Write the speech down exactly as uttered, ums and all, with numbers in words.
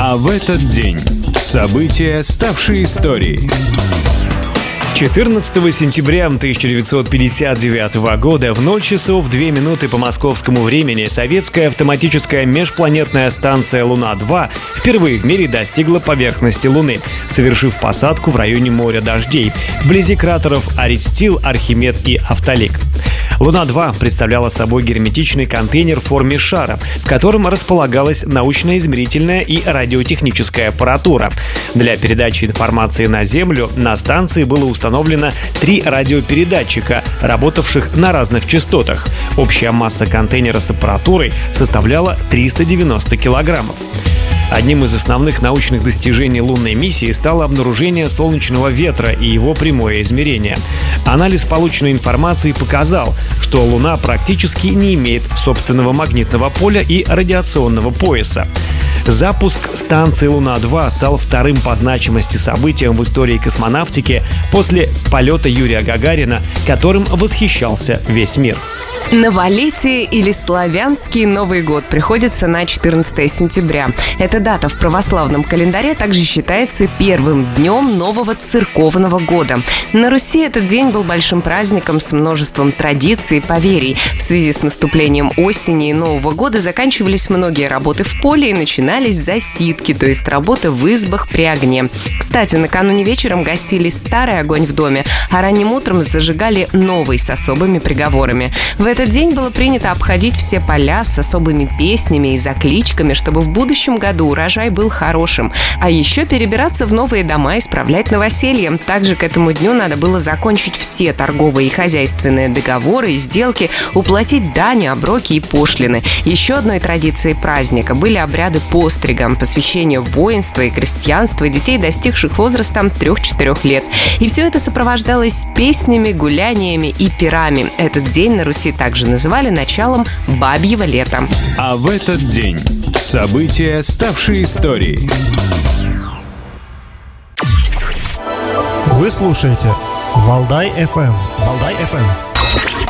А в этот день события, ставшие историей. четырнадцатого сентября тысяча девятьсот пятьдесят девятого года в ноль часов две минуты по московскому времени советская автоматическая межпланетная станция «Луна-два» впервые в мире достигла поверхности Луны, совершив посадку в районе моря Дождей, вблизи кратеров Аристил, Архимед и Автолик. «Луна-два» представляла собой герметичный контейнер в форме шара, в котором располагалась научно-измерительная и радиотехническая аппаратура. Для передачи информации на Землю на станции было установлено три радиопередатчика, работавших на разных частотах. Общая масса контейнера с аппаратурой составляла триста девяносто килограммов. Одним из основных научных достижений лунной миссии стало обнаружение солнечного ветра и его прямое измерение. Анализ полученной информации показал, что Луна практически не имеет собственного магнитного поля и радиационного пояса. Запуск станции «Луна-два» стал вторым по значимости событием в истории космонавтики после полета Юрия Гагарина, которым восхищался весь мир. Новолетие или славянский Новый год приходится на четырнадцатое сентября. Эта дата в православном календаре также считается первым днем нового церковного года. На Руси этот день был большим праздником с множеством традиций и поверий. В связи с наступлением осени и Нового года заканчивались многие работы в поле и начинались засидки, то есть работы в избах при огне. Кстати, накануне вечером гасили старый огонь в доме, а ранним утром зажигали новый с особыми приговорами. В этот день было принято обходить все поля с особыми песнями и закличками, чтобы в будущем году урожай был хорошим. А еще перебираться в новые дома и справлять новоселье. Также к этому дню надо было закончить все торговые и хозяйственные договоры и сделки, уплатить дани, оброки и пошлины. Еще одной традицией праздника были обряды пострига, посвящение воинства и крестьянства детей, достигших возраста трех-четырех лет. И все это сопровождалось песнями, гуляниями и пирами. Этот день на Руси также называли началом бабьего лета. А в этот день события, ставшие историей. Вы слушаете Валдай эф эм. Валдай эф эм.